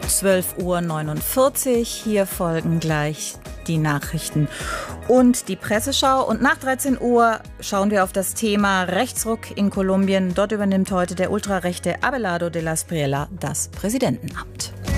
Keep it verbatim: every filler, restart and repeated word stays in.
zwölf Uhr neunundvierzig. Hier folgen gleich die Nachrichten und die Presseschau. Und nach dreizehn Uhr schauen wir auf das Thema Rechtsruck in Kolumbien. Dort übernimmt heute der ultrarechte Abelardo de la Espriella das Präsidentenamt.